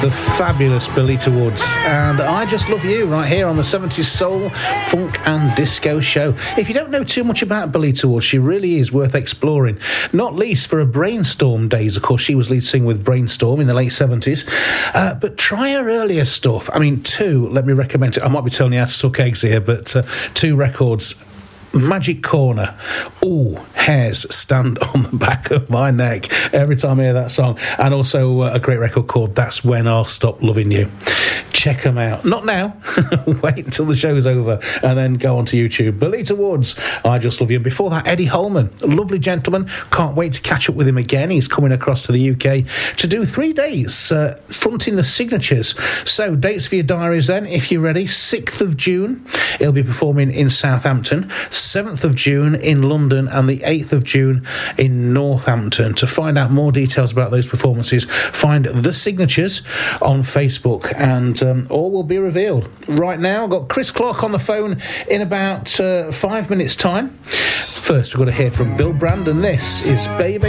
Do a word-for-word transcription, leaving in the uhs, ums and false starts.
the fabulous Belita Woods, and I Just Love You right here on the seventies Soul, Funk and Disco Show. If you don't know too much about Belita Woods, she really is worth exploring, not least for her Brainstorm days. Of course, she was lead singer with Brainstorm in the late seventies, uh, but try her earlier stuff. I mean, two, let me recommend it. I might be telling you how to suck eggs here, but uh, two records. Magic Corner. Ooh, hairs stand on the back of my neck every time I hear that song. And also uh, a great record called That's When I'll Stop Loving You. Check them out. Not now. Wait until the show's over and then go onto YouTube. Belita Woods, I Just Love You. And before that, Eddie Holman, a lovely gentleman. Can't wait to catch up with him again. He's coming across to the U K to do three days uh, fronting the Signatures. So dates for your diaries then, if you're ready. sixth of June, he'll be performing in Southampton. seventh of June in London and the eighth of June in Northampton. To find out more details about those performances, find The Signatures on Facebook and um, all will be revealed. Right now, I've got Chris Clark on the phone in about uh, five minutes' time. First, we've got to hear from Bill Brand, and this is Baby